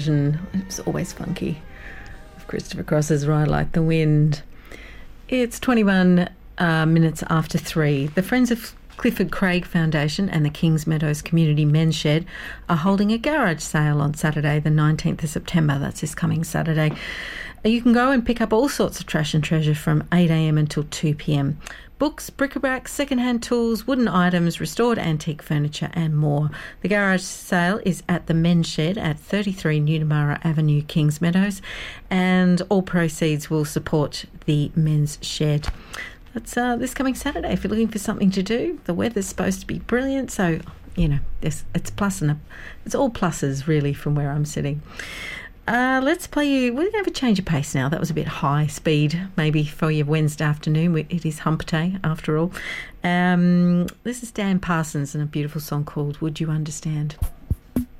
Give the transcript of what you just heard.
It's always funky. Of Christopher Cross's Ride Like the Wind. It's 21 minutes after 3. The Friends of Clifford Craig Foundation and the Kings Meadows Community Men's Shed are holding a garage sale on Saturday, the 19th of September. That's this coming Saturday. You can go and pick up all sorts of trash and treasure from 8 a.m. until 2 p.m. Books, bric-a-brac, second-hand tools, wooden items, restored antique furniture and more. The garage sale is at the Men's Shed at 33 Newdamara Avenue, Kings Meadows, and all proceeds will support the Men's Shed. That's this coming Saturday if you're looking for something to do. The weather's supposed to be brilliant, so, you know, it's plus and it's all pluses really from where I'm sitting. Let's play you. We're going to have a change of pace now. That was a bit high speed, maybe for your Wednesday afternoon. It is hump day, after all. This is Dan Parsons and a beautiful song called Would You Understand?